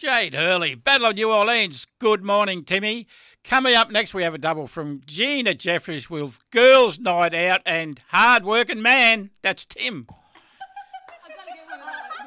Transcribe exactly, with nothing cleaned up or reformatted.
Jade Hurley, Battle of New Orleans. Good morning, Timmy. Coming up next, we have a double from Gina Jeffries with Girls' Night Out and Hard Working Man. That's Tim.